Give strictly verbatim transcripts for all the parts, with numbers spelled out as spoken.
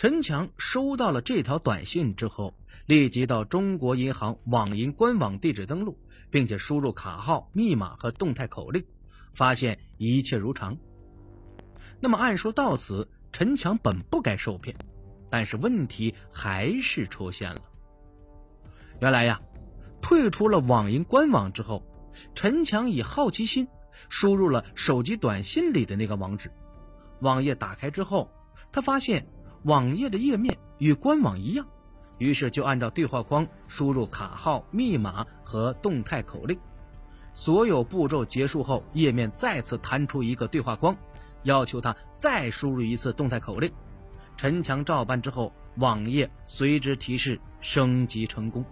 陈强收到了这条短信之后，立即到中国银行网银官网地址登录，并且输入卡号、密码和动态口令，发现一切如常。那么按说到此，陈强本不该受骗，但是问题还是出现了。原来呀，退出了网银官网之后，陈强以好奇心输入了手机短信里的那个网址。网页打开之后，他发现网页的页面与官网一样，于是就按照对话框输入卡号、密码和动态口令。所有步骤结束后，页面再次弹出一个对话框，要求他再输入一次动态口令。陈强照办之后，网页随之提示升级成功。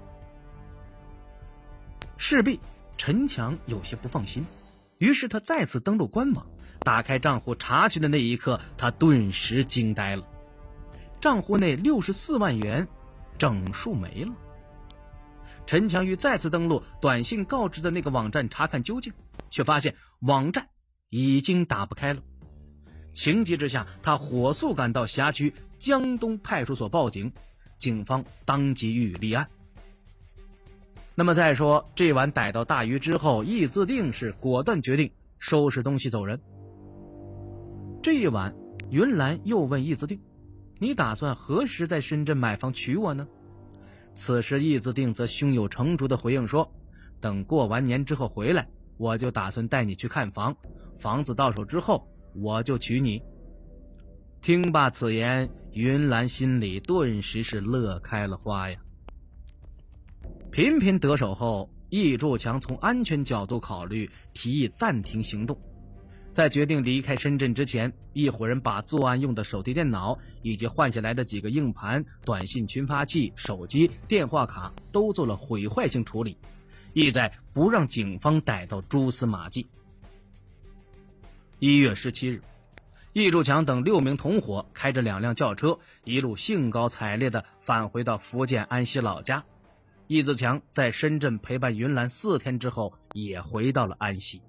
势必陈强有些不放心，于是他再次登录官网，打开账户查询的那一刻，他顿时惊呆了。账户内六十四万元整数没了。陈强于再次登录短信告知的那个网站查看究竟，却发现网站已经打不开了。情急之下，他火速赶到辖区江东派出所报警，警方当即予以立案。那么再说，这晚逮到大鱼之后，易自定是果断决定收拾东西走人。这一晚，云兰又问易自定：“你打算何时在深圳买房娶我呢？”此时易自定则胸有成竹地回应说：“等过完年之后回来，我就打算带你去看房，房子到手之后，我就娶你。”听罢此言，云兰心里顿时是乐开了花呀。频频得手后，易柱强从安全角度考虑，提议暂停行动。在决定离开深圳之前，一伙人把作案用的手提电脑以及换下来的几个硬盘、短信群发器、手机、电话卡都做了毁坏性处理，意在不让警方逮到蛛丝马迹。一月十七日，易柱强等六名同伙开着两辆轿车，一路兴高采烈地返回到福建安溪老家。易自强在深圳陪伴云兰四天之后，也回到了安溪。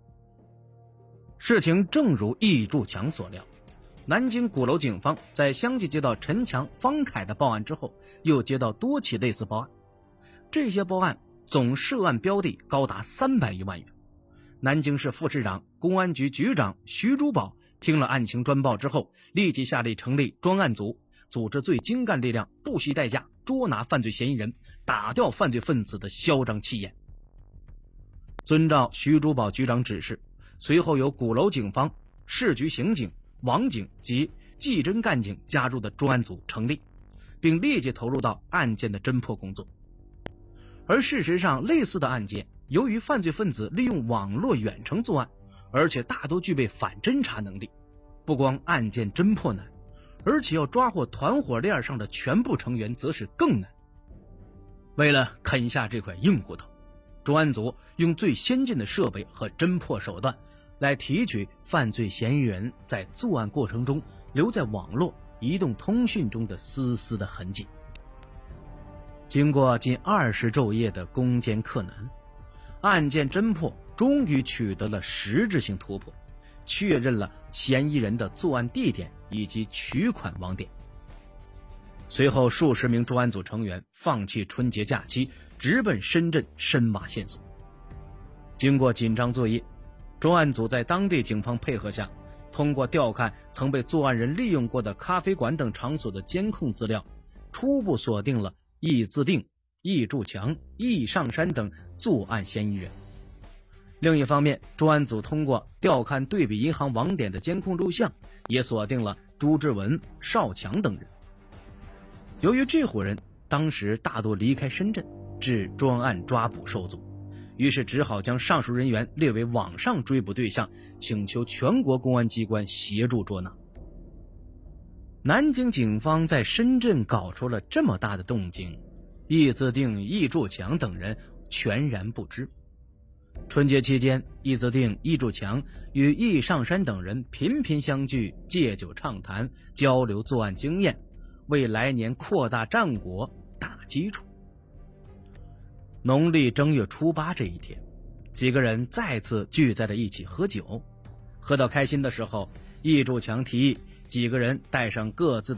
事情正如易柱强所料，南京鼓楼警方在相继接到陈强、方凯的报案之后，又接到多起类似报案。这些报案总涉案标的高达三百余万元。南京市副市长、公安局局长徐珠宝听了案情专报之后，立即下令成立专案组，组织最精干力量，不惜代价捉拿犯罪嫌疑人，打掉犯罪分子的嚣张气焰。遵照徐珠宝局长指示，随后由鼓楼警方、市局刑警、网警及技侦干警加入的专案组成立，并立即投入到案件的侦破工作。而事实上，类似的案件由于犯罪分子利用网络远程作案，而且大多具备反侦查能力，不光案件侦破难，而且要抓获团伙链上的全部成员则是更难。为了啃下这块硬骨头，专案组用最先进的设备和侦破手段来提取犯罪嫌疑人在作案过程中留在网络、移动通讯中的丝丝的痕迹。经过近二十昼夜的攻坚克难，案件侦破终于取得了实质性突破，确认了嫌疑人的作案地点以及取款网点。随后数十名专案组成员放弃春节假期，直奔深圳深挖线索。经过紧张作业，专案组在当地警方配合下，通过调看曾被作案人利用过的咖啡馆等场所的监控资料，初步锁定了易自定、易柱强、易上山等作案嫌疑人。另一方面，专案组通过调看对比银行网点的监控录像，也锁定了朱志文、邵强等人。由于这伙人当时大多离开深圳，致专案抓捕受阻，于是只好将上述人员列为网上追捕对象，请求全国公安机关协助捉拿。南京警方在深圳搞出了这么大的动静，易自定、易柱强等人全然不知。春节期间，易自定、易柱强与易上山等人频频相聚，借酒畅谈，交流作案经验，为来年扩大战果打基础。农历正月初八这一天，几个人再次聚在了一起喝酒。喝到开心的时候，易柱强提议几个人带上各自的